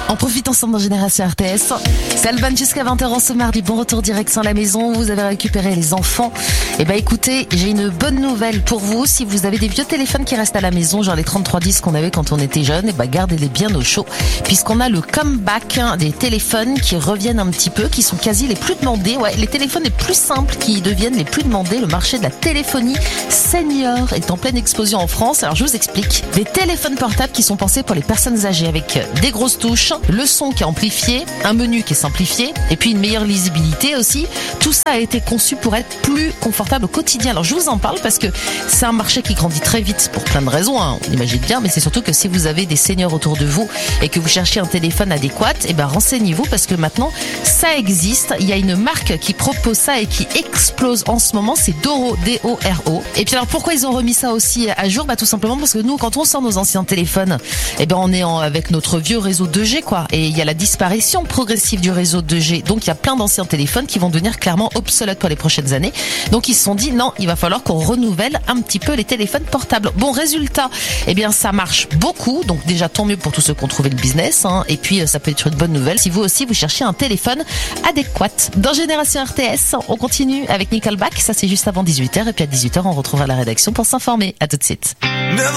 On profite ensemble dans Génération RTS. C'est Alban jusqu'à 20h ce mardi. Bon retour direction la maison. Vous avez récupéré les enfants. Eh ben écoutez, j'ai une bonne nouvelle pour vous. Si vous avez des vieux téléphones qui restent à la maison, genre les 3310 qu'on avait quand on était jeune, eh ben gardez-les bien au chaud. Puisqu'on a le comeback des téléphones qui reviennent un petit peu, qui sont quasi les plus demandés. Ouais, les téléphones les plus simples qui deviennent les plus demandés. Le marché de la téléphonie senior est en pleine explosion en France. Alors je vous explique. Des téléphones portables qui sont pensés pour les personnes âgées avec des grosses touches, le son qui est amplifié, un menu qui est simplifié et puis une meilleure lisibilité aussi. Tout ça a été conçu pour être plus confortable au quotidien. Alors je vous en parle parce que c'est un marché qui grandit très vite pour plein de raisons, hein, on imagine bien, mais c'est surtout que si vous avez des seniors autour de vous et que vous cherchez un téléphone adéquat, eh ben renseignez-vous parce que maintenant ça existe. Il y a une marque qui propose ça et qui explose en ce moment, c'est Doro, D-O-R-O. Et puis alors pourquoi ils ont remis ça aussi à jour? Bah tout simplement parce que nous, quand on sort nos anciens téléphones, eh ben on est avec notre vieux réseau 2G quoi, et il y a la disparition progressive du réseau 2G. Donc il y a plein d'anciens téléphones qui vont devenir clairement obsolètes pour les prochaines années. Donc ils se sont dit non, il va falloir qu'on renouvelle un petit peu les téléphones portables. Bon résultat, eh bien ça marche beaucoup. Donc déjà tant mieux pour tous ceux qui ont trouvé le business, hein. Et puis ça peut être une bonne nouvelle si vous aussi vous cherchez un téléphone adéquat. Dans Génération RTS, on continue avec Nickelback. Ça c'est juste avant 18h et puis à 18h on retrouvera la rédaction pour s'informer. À tout de suite.